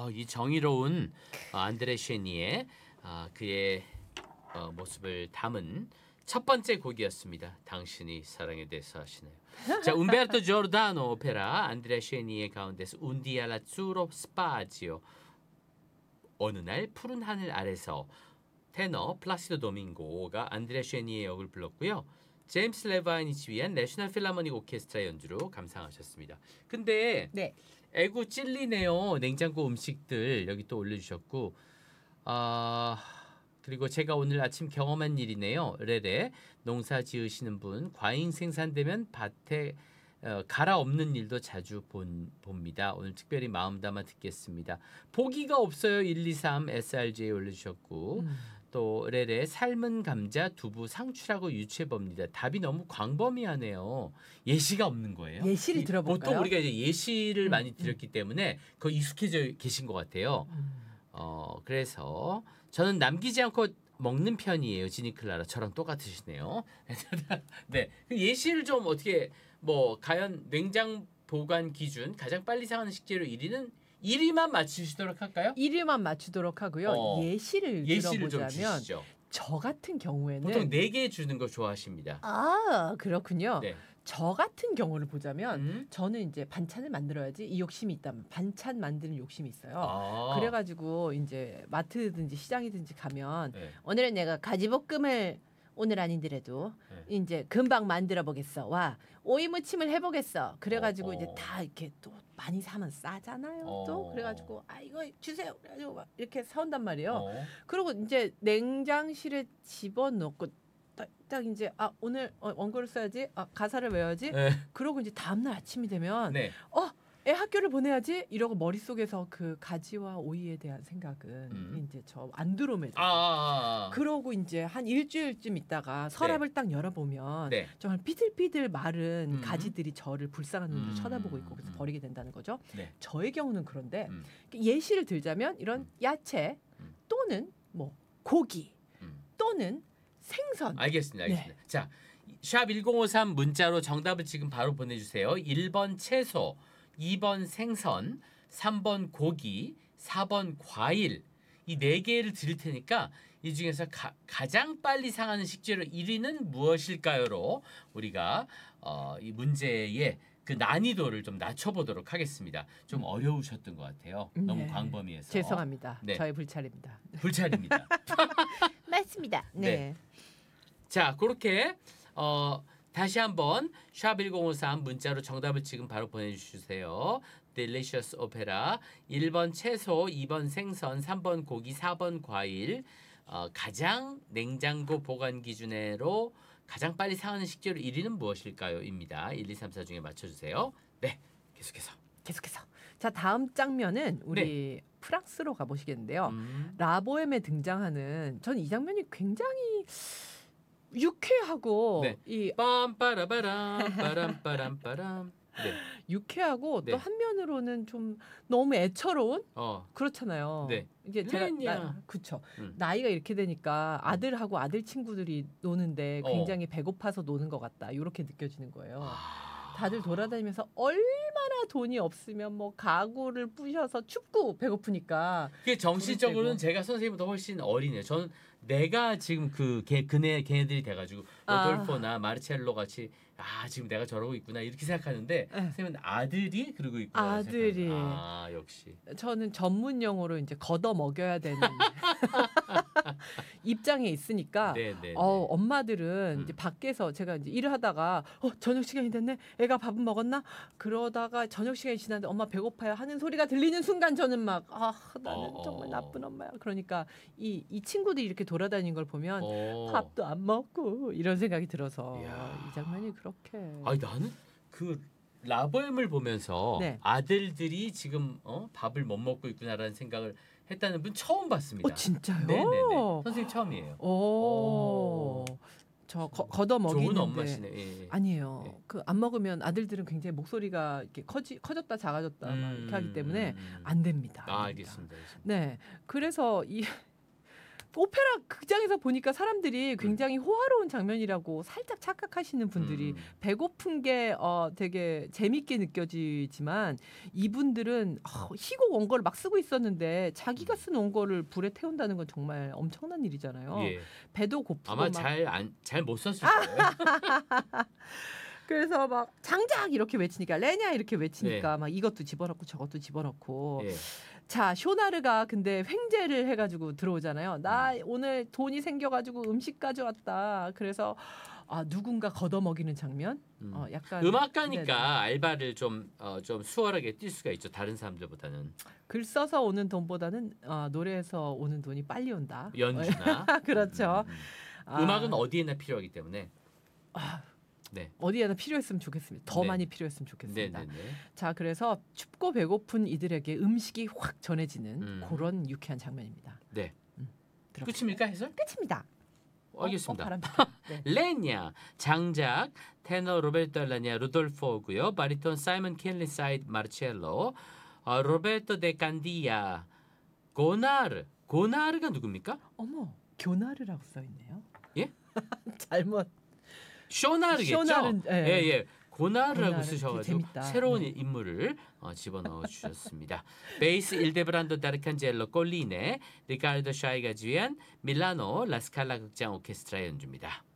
이 정의로운 안드레 쉐니의 그의 모습을 담은 첫 번째 곡이었습니다. 당신이 사랑에 대해서 아시나요? 자, umberto giordano 오페라 안드레 쉐니의 가운데서 Un dia l'azzurro spazio 어느 날 푸른 하늘 아래서 테너 플라시도 도밍고가 안드레 쉐니의 역을 불렀고요. 제임스 레바인이 지휘한 내셔널 필라모닉 오케스트라 연주로 감상하셨습니다. 근데 네. 애구 찔리네요. 냉장고 음식들 여기 또 올려주셨고 그리고 제가 오늘 아침 경험한 일이네요. 레레 농사 지으시는 분 과잉 생산되면 밭에 갈아 엎는 일도 자주 봅니다. 오늘 특별히 마음 담아 듣겠습니다. 보기가 없어요. 123 SRJ 올려주셨고 또 레레 삶은 감자, 두부, 상추라고 유추해 봅니다. 답이 너무 광범위하네요. 예시가 없는 거예요. 예시를 들어볼까요? 보통 우리가 이제 예시를 많이 드렸기 때문에 거의 익숙해져 계신 것 같아요. 그래서 저는 남기지 않고 먹는 편이에요. 지니클라라 저랑 똑같으시네요. 네, 그 예시를 좀 어떻게 과연 냉장 보관 기준 가장 빨리 상하는 식재료 1위만 맞추시도록 할까요? 1위만 맞추도록 하고요. 예시를 좀 들어보자면 주시죠. 저 같은 경우에는 보통 4개 주는 거 좋아하십니다. 그렇군요. 네. 저 같은 경우를 보자면 저는 이제 반찬을 만들어야지 이 욕심이 있다면 반찬 만드는 욕심이 있어요. 그래가지고 이제 마트든지 시장이든지 가면 오늘은 내가 가지볶음을 오늘 아니더라도 이제 금방 만들어 보겠어. 와 오이 무침을 해보겠어. 그래가지고 이제 다 이렇게 또 많이 사면 싸잖아요. 또 그래가지고 이거 주세요. 그래가지고 막 이렇게 사온단 말이에요. 그리고 이제 냉장실에 집어넣고 딱 이제 오늘 원고를 써야지. 가사를 외워야지. 그러고 이제 다음날 아침이 되면 애 학교를 보내야지 이러고 머릿속에서 그 가지와 오이에 대한 생각은 이제 저 안드로메다. 그러고 이제 한 일주일쯤 있다가 서랍을 딱 열어보면 정말 삐들삐들 마른 가지들이 저를 불쌍한 눈으로 쳐다보고 있고 그래서 버리게 된다는 거죠. 저의 경우는 그런데 예시를 들자면 이런 야채 또는 고기 또는 생선. 알겠습니다. 자, 샵 1053 문자로 정답을 지금 바로 보내주세요. 1번 채소 2번 생선, 3번 고기, 4번 과일 이 4개를 드릴 테니까 이 중에서 가장 빨리 상하는 식재료 1위는 무엇일까요?로 우리가 이 문제의 그 난이도를 좀 낮춰보도록 하겠습니다. 좀 어려우셨던 것 같아요. 너무 광범위해서. 죄송합니다. 저의 불찰입니다. 불찰입니다. 맞습니다. 네. 자, 그렇게 다시 한번 샵 1053 문자로 정답을 지금 바로 보내주세요. Delicious Opera 1번 채소, 2번 생선, 3번 고기, 4번 과일 가장 냉장고 보관 기준으로 가장 빨리 상하는 식재료 1위는 무엇일까요? 입니다. 1, 2, 3, 4 중에 맞춰주세요. 네, 계속해서. 자, 다음 장면은 우리 프랑스로 가보시겠는데요. 라보엠에 등장하는 전 이 장면이 굉장히 유쾌하고 이 빰빠라바람 빠람빠람빠람 유쾌하고 또 한면으로는 좀 너무 애처로운 그렇잖아요. 이제 제가 그렇죠. 나이가 이렇게 되니까 아들하고 아들 친구들이 노는데 굉장히 배고파서 노는 것 같다. 이렇게 느껴지는 거예요. 다들 돌아다니면서 얼마나 돈이 없으면 가구를 부셔서 춥고 배고프니까. 그게 정신적으로는 제가 선생님보다 훨씬 어리네요. 저는 내가 지금 걔네들이 돼가지고 로돌포나 마르첼로 같이 지금 내가 저러고 있구나 이렇게 생각하는데 선생님은 아들이 그러고 있구나. 아들이. 역시. 저는 전문 용어로 이제 걷어 먹여야 되는 입장에 있으니까 엄마들은 이제 밖에서 제가 이제 일을 하다가 저녁 시간이 됐네. 애가 밥은 먹었나? 그러다가 저녁 시간이 지났는데 엄마 배고파요 하는 소리가 들리는 순간 저는 막 나는 정말 나쁜 엄마야. 그러니까 이 친구들이 이렇게 돌아다니는 걸 보면 밥도 안 먹고 이런 생각이 들어서 이 장면이 그렇게. 나는 그 라보엠을 보면서 아들들이 지금 밥을 못 먹고 있구나라는 생각을 했다는 분 처음 봤습니다. 진짜요? 네네네. 선생님 처음이에요. 저 걷어 먹이는데 좋은 엄마시네. 아니에요. 그 안 먹으면 아들들은 굉장히 목소리가 이렇게 커졌다 작아졌다 막 이렇게 하기 때문에 안 됩니다. 알겠습니다. 네, 그래서 이 오페라 극장에서 보니까 사람들이 굉장히 호화로운 장면이라고 살짝 착각하시는 분들이 배고픈 게 되게 재밌게 느껴지지만 이분들은 희곡 원고를 막 쓰고 있었는데 자기가 쓴 원고를 불에 태운다는 건 정말 엄청난 일이잖아요. 예. 배도 고프고 아마 잘 못 썼을 거예요. 그래서 막 장작 이렇게 외치니까 레냐 이렇게 외치니까 막 이것도 집어넣고 저것도 집어넣고 예. 자 쇼나르가 근데 횡재를 해가지고 들어오잖아요. 나 오늘 돈이 생겨가지고 음식 가져왔다. 그래서 누군가 걷어먹이는 장면. 약간 음악가니까 네네. 알바를 좀 수월하게 뛸 수가 있죠. 다른 사람들보다는. 글 써서 오는 돈보다는 노래에서 오는 돈이 빨리 온다. 연주나. 그렇죠. 음악은 어디에나 필요하기 때문에. 네. 어디에나 필요했으면 좋겠습니다. 더 네. 많이 필요했으면 좋겠습니다. 네네네. 자, 그래서 춥고 배고픈 이들에게 음식이 확 전해지는 그런 유쾌한 장면입니다. 네. 들어볼까요? 끝입니까 해설? 끝입니다. 알겠습니다. 바람 불어. 네. 레냐 장작 테너 로베르토 라냐 루돌포고요. 바리톤 사이먼 켈리 사이드 마르첼로 로베르토 데 간디아 고나르가 누굽니까? 어머, 교나르라고 써 있네요. 예? 잘못. 쇼나르겠죠? 쇼나르는, 예. 고나르라고 고나르. 쓰셔가지고 재밌다. 새로운 네. 인물을 집어넣어 주셨습니다. 베이스 일데브란도 다르칸젤로 꼴리네 리카르도 샤이가 지휘한 밀라노 라스칼라 극장 오케스트라 연주입니다.